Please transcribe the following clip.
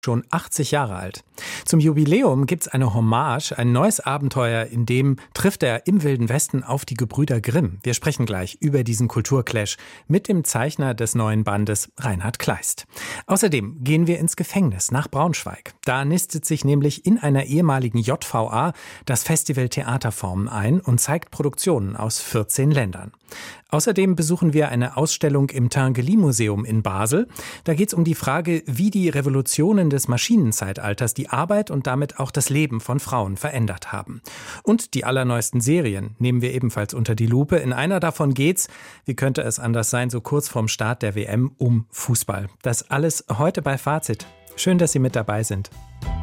Schon 80 Jahre alt. Zum Jubiläum gibt's eine Hommage, ein neues Abenteuer, in dem trifft er im Wilden Westen auf die Gebrüder Grimm. Wir sprechen gleich über diesen Kulturclash mit dem Zeichner des neuen Bandes, Reinhard Kleist. Außerdem gehen wir ins Gefängnis nach Braunschweig. Da nistet sich nämlich in einer ehemaligen JVA das Festival Theaterformen ein und zeigt Produktionen aus 14 Ländern. Außerdem besuchen wir eine Ausstellung im Tinguely-Museum in Basel. Da geht es um die Frage, wie die Revolutionen des Maschinenzeitalters die Arbeit und damit auch das Leben von Frauen verändert haben. Und die allerneuesten Serien nehmen wir ebenfalls unter die Lupe. In einer davon geht's, wie könnte es anders sein, so kurz vorm Start der WM, um Fußball. Das alles heute bei Fazit. Schön, dass Sie mit dabei sind.